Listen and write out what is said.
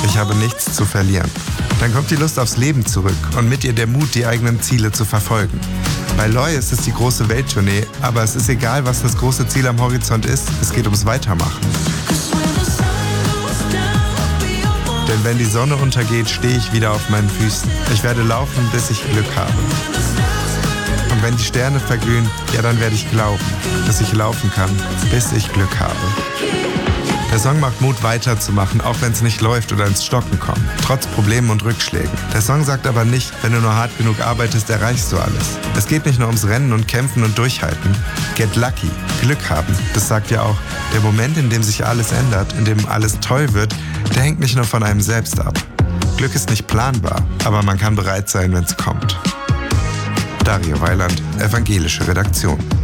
Ich habe nichts zu verlieren. Dann kommt die Lust aufs Leben zurück und mit ihr der Mut, die eigenen Ziele zu verfolgen. Bei Loy ist es die große Welttournee, aber es ist egal, was das große Ziel am Horizont ist, es geht ums Weitermachen. Denn wenn die Sonne untergeht, stehe ich wieder auf meinen Füßen. Ich werde laufen, bis ich Glück habe. Und wenn die Sterne verglühen, ja, dann werde ich glauben, dass ich laufen kann, bis ich Glück habe. Der Song macht Mut, weiterzumachen, auch wenn es nicht läuft oder ins Stocken kommt, trotz Problemen und Rückschlägen. Der Song sagt aber nicht, wenn du nur hart genug arbeitest, erreichst du alles. Es geht nicht nur ums Rennen und Kämpfen und Durchhalten. Get lucky, Glück haben, das sagt ja auch, der Moment, in dem sich alles ändert, in dem alles toll wird, der hängt nicht nur von einem selbst ab. Glück ist nicht planbar, aber man kann bereit sein, wenn es kommt. Dario Weiland, Evangelische Redaktion.